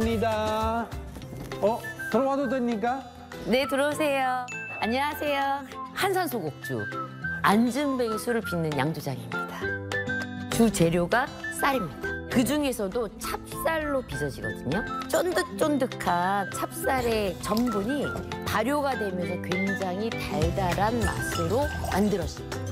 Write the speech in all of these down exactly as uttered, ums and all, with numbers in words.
왔습니다. 어, 들어와도 됩니까? 네, 들어오세요. 안녕하세요. 한산소곡주 안준뱅이술을 빚는 양조장입니다. 주 재료가 쌀입니다. 그 중에서도 찹쌀로 빚어지거든요. 쫀득쫀득한 찹쌀의 전분이 발효가 되면서 굉장히 달달한 맛으로 만들어집니다.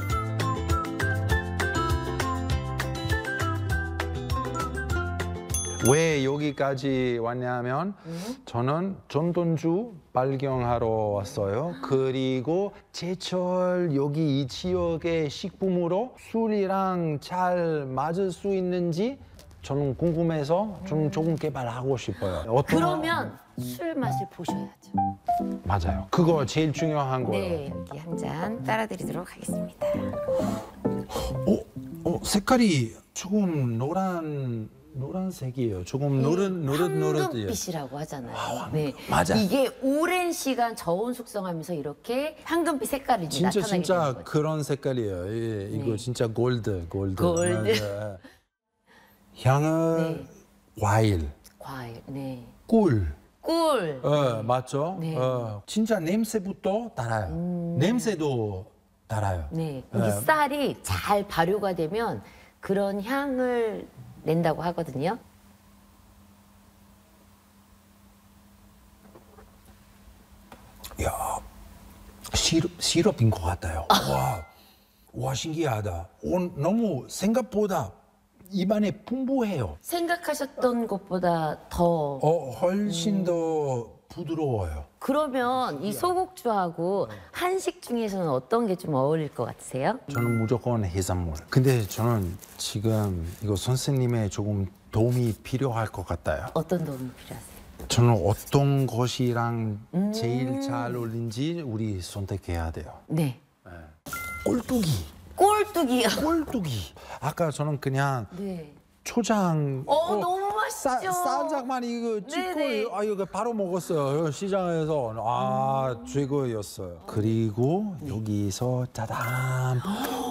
왜 여기까지 왔냐면 음? 저는 전돈주 발견하러 왔어요. 그리고 제철 여기 이 지역의 식품으로 술이랑 잘 맞을 수 있는지 저는 궁금해서 좀 조금 개발하고 싶어요. 어떤... 그러면 술 맛을 보셔야죠. 맞아요. 그거 제일 중요한 거예요. 네, 여기 한 잔 따라드리도록 하겠습니다. 어, 어, 색깔이 조금 노란 노란색이에요. 조금 노릇 노릇 노릇해요. 황금빛이라고 하잖아요. 아, 네, 맞아. 이게 오랜 시간 저온 숙성하면서 이렇게 황금빛 색깔이 진짜 나타나게 진짜 되는 거죠. 그런 색깔이에요. 예, 이거 네. 진짜 골드, 골드. 골드. 맞아. 향은 네. 과일, 과일, 네. 꿀. 꿀. 어, 맞죠? 네. 어, 진짜 냄새부터 달아요. 음. 냄새도 달아요. 네, 이 네. 쌀이 잘 발효가 되면 그런 향을 낸다고 하거든요. 야, 시럽, 시럽인 것 같아요. 와, 와 신기하다. 어, 너무 생각보다 입안에 풍부해요. 생각하셨던 것보다 더. 어, 훨씬 더 부드러워요. 그러면 이 소곡주하고 한식 중에서는 어떤 게 좀 어울릴 것 같으세요? 저는 무조건 해산물. 근데 저는 지금 이거 선생님의 조금 도움이 필요할 것 같아요. 어떤 도움이 필요하세요? 저는 어떤 것이랑 음. 제일 잘 어울리는지 우리 선택해야 돼요. 네. 꼴뚜기. 꼴뚜기요. 꼴뚜기. 아까 저는 그냥 네. 초장. 어, 너무 쌀, 맛있죠? 살짝만 이거 찍고 네네. 아 이거 바로 먹었어요. 시장에서 아 최고였어요. 그리고 여기서 짜잔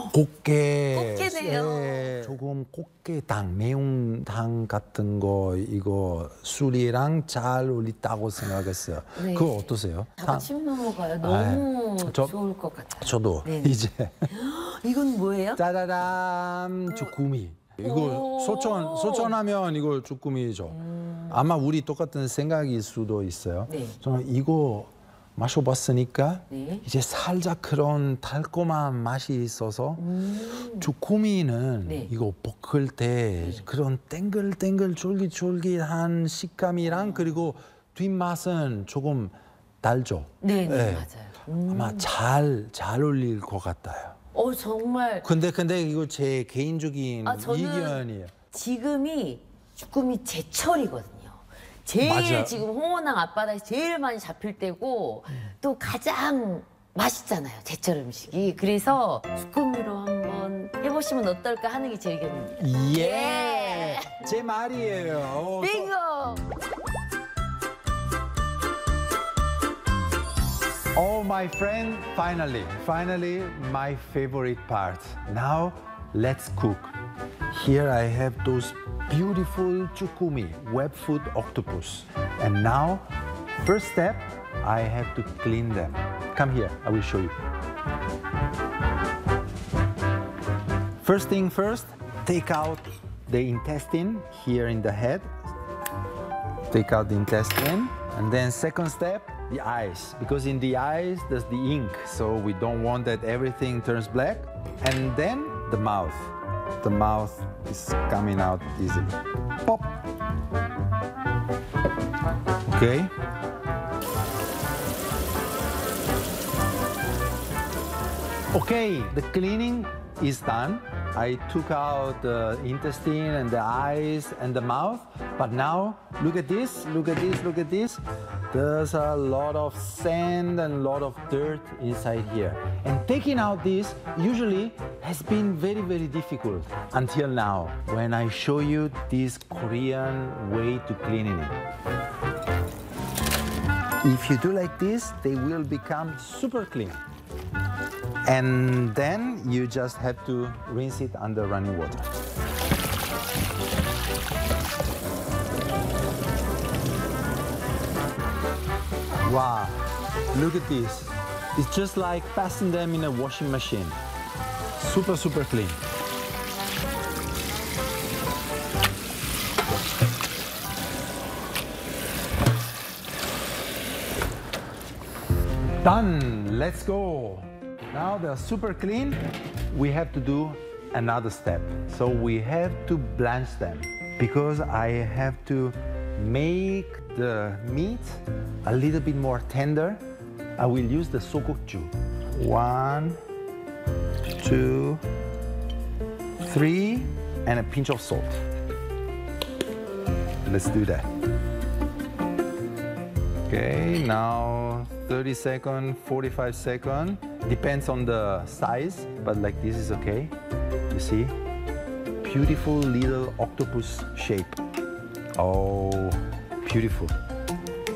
꽃게. 꽃게네요. 예, 조금 꽃게당 매운탕 같은 거 이거 술이랑 잘 어울린다고 생각했어요. 네. 그거 어떠세요? 잠깐 침 넘어가요. 너무 아, 저- 좋을 것 같아요. 저도 네네. 이제 이건 뭐예요? 짜라란 주꾸미. 이거 오. 소천 소천하면 이거 주꾸미죠. 음. 아마 우리 똑같은 생각일 수도 있어요. 네. 저는 이거 마셔봤으니까 네. 이제 살짝 그런 달콤한 맛이 있어서 음. 주꾸미는 네. 이거 볶을 때 그런 땡글땡글 쫄깃쫄깃한 식감이랑 그리고 뒷맛은 조금 달죠. 네네, 네. 맞아요. 음. 아마 잘 잘 어울릴 것 같아요. 어, 정말 근데 근데 이거 제 개인적인 아, 저는 의견이에요. 지금이 주꾸미 제철이거든요. 제일 맞아. 지금 홍어낭 앞바다에서 제일 많이 잡힐 때고 또 가장 맛있잖아요. 제철 음식이. 그래서 주꾸미로 한번 해보시면 어떨까 하는 게 제 의견입니다. 예, 제 말이에요. 어, 빙고! Oh, my friend, finally, finally, my favorite part. Now, let's cook. Here I have those beautiful chukumi, webfoot octopus. And now, first step, I have to clean them. Come here, I will show you. First thing first, take out the intestine here in the head. Take out the intestine. And then second step, the eyes, because in the eyes there's the ink, so we don't want that everything turns black. And then the mouth. The mouth is coming out easily. Pop. Okay. Okay, the cleaning is done. I took out the intestine and the eyes and the mouth, but now look at this, look at this, look at this. There's a lot of sand and a lot of dirt inside here. And taking out this usually has been very, very difficult until now, when I show you this Korean way to cleaning it. If you do like this, they will become super clean. And then you just have to rinse it under running water. Wow, look at this. It's just like passing them in a washing machine. Super, super clean. Done, let's go. Now they're super clean. We have to do another step. So we have to blanch them because I have to make the meat a little bit more tender. I will use the sokokju. One, two, three, and a pinch of salt. Let's do that. Okay, now thirty seconds, forty-five seconds. Depends on the size, but like this is okay. You see? Beautiful little octopus shape. Oh, beautiful.